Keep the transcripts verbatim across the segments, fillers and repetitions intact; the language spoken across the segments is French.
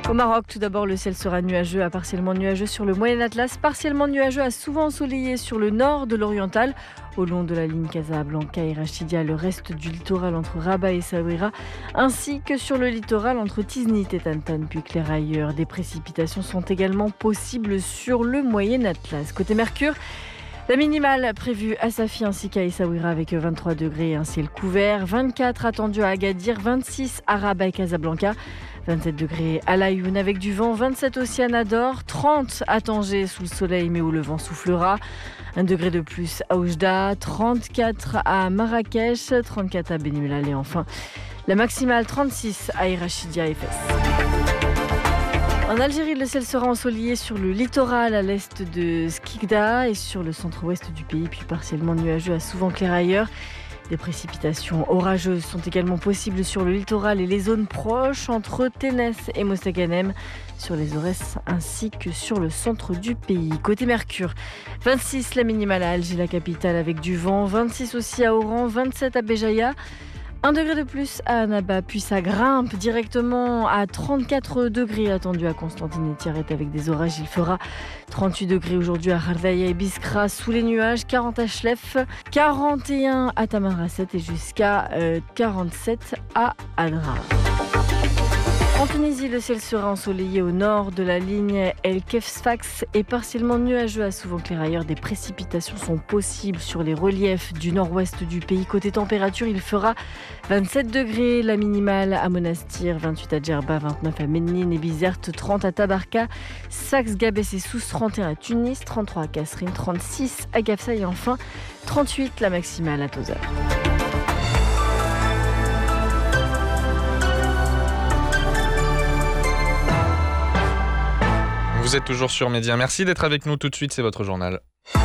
Au Maroc, tout d'abord, le ciel sera nuageux à partiellement nuageux sur le Moyen Atlas, partiellement nuageux à souvent ensoleillé sur le nord de l'Oriental. Au long de la ligne Casablanca et Rachidia, le reste du littoral entre Rabat et Essaouira, ainsi que sur le littoral entre Tiznit et Tantan, puis Clairailleurs. Des précipitations sont également possibles sur le Moyen Atlas. Côté Mercure, la minimale prévue à Safi ainsi qu'à Essaouira avec vingt-trois degrés et un ciel couvert, vingt-quatre attendus à Agadir, vingt-six à Rabat et Casablanca, vingt-sept degrés à Laayoune avec du vent, vingt-sept aussi à Nador, trente à Tanger sous le soleil mais où le vent soufflera, un degré de plus à Oujda, trente-quatre à Marrakech, trente-quatre à Beni Mellal et enfin la maximale trente-six à Rachidia et Fès. En Algérie, le ciel sera ensoleillé sur le littoral à l'est de Skikda et sur le centre-ouest du pays, puis partiellement nuageux à souvent clairailleurs. Des précipitations orageuses sont également possibles sur le littoral et les zones proches entre Ténès et Mostaganem, sur les Aurès ainsi que sur le centre du pays. Côté Mercure, vingt-six la minimale à Alger, la capitale avec du vent, vingt-six aussi à Oran, vingt-sept à Béjaïa. Un degré de plus à Annaba, puis ça grimpe directement à trente-quatre degrés attendus à Constantine et Tiaret avec des orages. Il fera trente-huit degrés aujourd'hui à Hardaya et Biskra sous les nuages, quarante à Chlef, quarante et un à Tamanrasset et jusqu'à euh, quarante-sept à Adra. En Tunisie, le ciel sera ensoleillé au nord de la ligne El Kef-Sfax et partiellement nuageux à souvent clairailleurs. Des précipitations sont possibles sur les reliefs du nord-ouest du pays. Côté température, il fera vingt-sept degrés, la minimale à Monastir, vingt-huit à Djerba, vingt-neuf à Ménine et Bizerte, trente à Tabarka, Saxe, Gabès et Sousse, trente et un à Tunis, trente-trois à Kasserine, trente-six à Gafsa et enfin trente-huit la maximale à Tozeur. Vous êtes toujours sur Média. Merci d'être avec nous tout de suite, c'est votre journal.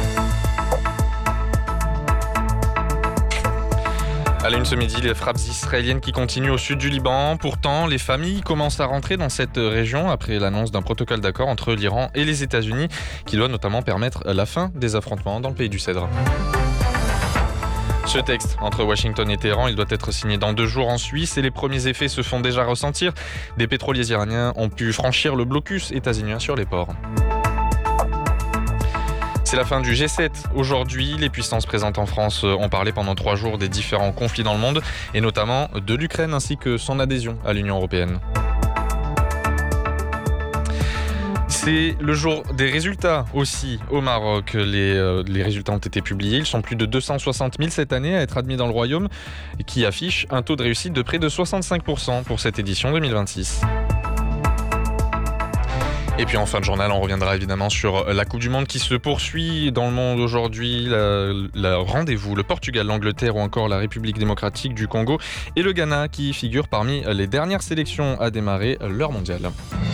À la une ce midi, les frappes israéliennes qui continuent au sud du Liban. Pourtant, les familles commencent à rentrer dans cette région après l'annonce d'un protocole d'accord entre l'Iran et les États-Unis qui doit notamment permettre la fin des affrontements dans le pays du Cèdre. Ce texte entre Washington et Téhéran, il doit être signé dans deux jours en Suisse et les premiers effets se font déjà ressentir. Des pétroliers iraniens ont pu franchir le blocus états-unien sur les ports. C'est la fin du G sept. Aujourd'hui, les puissances présentes en France ont parlé pendant trois jours des différents conflits dans le monde et notamment de l'Ukraine ainsi que son adhésion à l'Union européenne. C'est le jour des résultats aussi au Maroc. Les, euh, les résultats ont été publiés. Ils sont plus de deux cent soixante mille cette année à être admis dans le royaume, qui affiche un taux de réussite de près de soixante-cinq pour cent pour cette édition deux mille vingt-six. Et puis en fin de journal, on reviendra évidemment sur la Coupe du Monde qui se poursuit dans le monde aujourd'hui. Le rendez-vous, le Portugal, l'Angleterre ou encore la République démocratique du Congo et le Ghana qui figurent parmi les dernières sélections à démarrer leur mondial.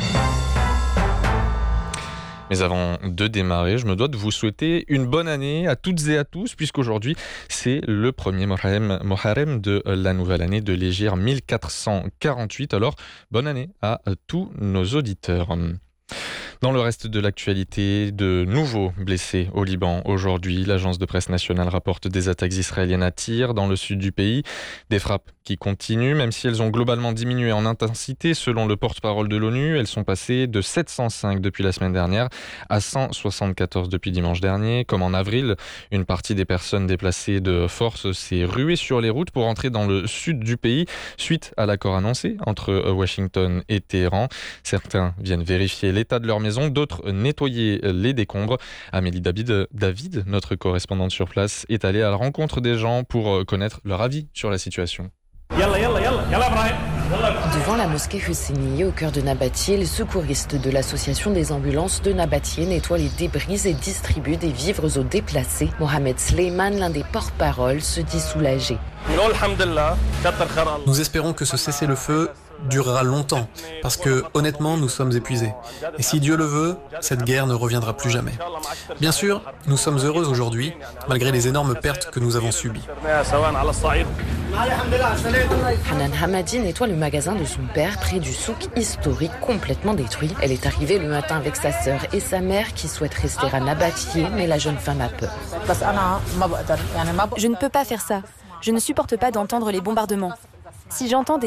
Mais avant de démarrer, je me dois de vous souhaiter une bonne année à toutes et à tous, puisqu'aujourd'hui, c'est le premier Moharrem, Moharrem de la nouvelle année de l'Hégire mille quatre cent quarante-huit. Alors, bonne année à tous nos auditeurs. Dans le reste de l'actualité, de nouveaux blessés au Liban aujourd'hui. L'agence de presse nationale rapporte des attaques israéliennes à tir dans le sud du pays. Des frappes qui continuent, même si elles ont globalement diminué en intensité. Selon le porte-parole de l'ONU, elles sont passées de sept cent cinq depuis la semaine dernière à cent soixante-quatorze depuis dimanche dernier. Comme en avril, une partie des personnes déplacées de force s'est ruée sur les routes pour entrer dans le sud du pays suite à l'accord annoncé entre Washington et Téhéran. Certains viennent vérifier l'état de leur maison, d'autres nettoyer les décombres. Amélie David, David, notre correspondante sur place, est allée à la rencontre des gens pour connaître leur avis sur la situation. Devant la mosquée Husseini, au cœur de Nabatieh, les secouristes de l'association des ambulances de Nabatieh nettoient les débris et distribuent des vivres aux déplacés. Mohamed Sleiman, l'un des porte-paroles, se dit soulagé. Nous espérons que ce cessez-le-feu durera longtemps, parce que, honnêtement, nous sommes épuisés. Et si Dieu le veut, cette guerre ne reviendra plus jamais. Bien sûr, nous sommes heureux aujourd'hui, malgré les énormes pertes que nous avons subies. Hanan Hamadi nettoie le magasin de son père près du souk historique complètement détruit. Elle est arrivée le matin avec sa sœur et sa mère qui souhaitent rester à Nabatieh, mais la jeune femme a peur. Je ne peux pas faire ça. Je ne supporte pas d'entendre les bombardements. Si j'entends des